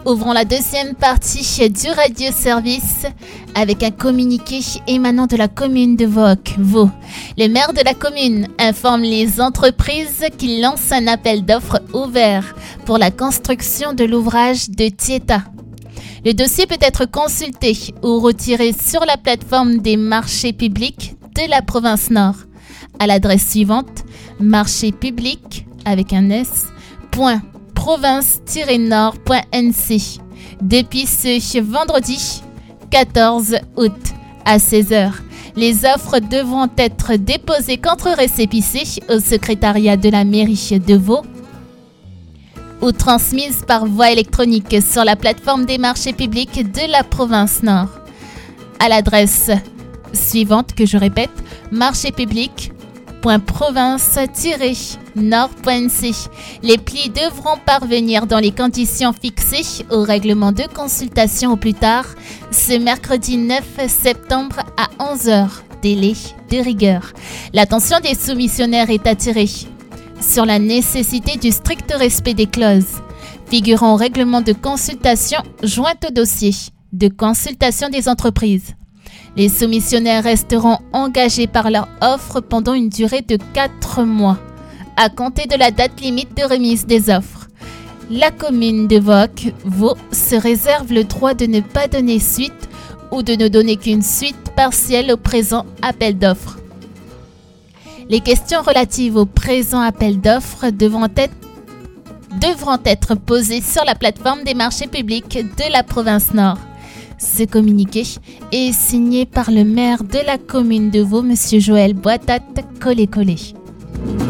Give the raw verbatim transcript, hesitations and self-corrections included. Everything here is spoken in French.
Ouvrons la deuxième partie du radio-service avec un communiqué émanant de la commune de Voc, Vaud. Le maire de la commune informe les entreprises qu'il lance un appel d'offres ouvert pour la construction de l'ouvrage de Tieta. Le dossier peut être consulté ou retiré sur la plateforme des marchés publics de la province Nord à l'adresse suivante: marché public avec un S, point, province tiret nord point n c depuis ce vendredi quatorze août à seize heures. Les offres devront être déposées contre récépissé au secrétariat de la mairie de Vaud ou transmises par voie électronique sur la plateforme des marchés publics de la province Nord à l'adresse suivante, que je répète, marché public point province tiret nord point n c. Les plis devront parvenir dans les conditions fixées au règlement de consultation au plus tard ce mercredi neuf septembre à onze heures, délai de rigueur. L'attention des soumissionnaires est attirée sur la nécessité du strict respect des clauses figurant au règlement de consultation jointe au dossier de consultation des entreprises. Les soumissionnaires resteront engagés par leur offre pendant une durée de quatre mois, à compter de la date limite de remise des offres. La commune de Voc, Vaud, se réserve le droit de ne pas donner suite ou de ne donner qu'une suite partielle au présent appel d'offres. Les questions relatives au présent appel d'offres devront être, devront être posées sur la plateforme des marchés publics de la province Nord. Ce communiqué est signé par le maire de la commune de Vaud, M. Joël Boitat Collet-Collet.